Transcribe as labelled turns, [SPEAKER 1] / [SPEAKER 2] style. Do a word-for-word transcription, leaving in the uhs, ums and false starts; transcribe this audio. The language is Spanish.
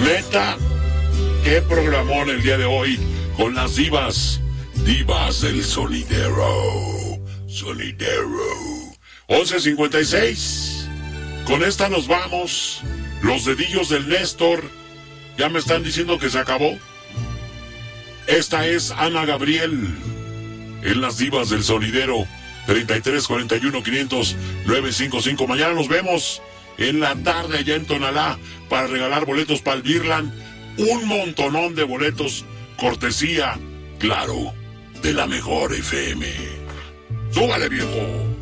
[SPEAKER 1] Neta, qué programón el día de hoy con las divas, divas del sonidero, sonidero. once cincuenta y seis. Con esta nos vamos. Los dedillos del Néstor. Ya me están diciendo que se acabó. Esta es Ana Gabriel en las divas del sonidero. treinta y tres cuarenta y uno quinientos nueve cincuenta y cinco. Mañana nos vemos en la tarde allá en Tonalá para regalar boletos para el Birland. Un montonón de boletos, cortesía, claro, de la mejor F M. ¡Súbale, viejo!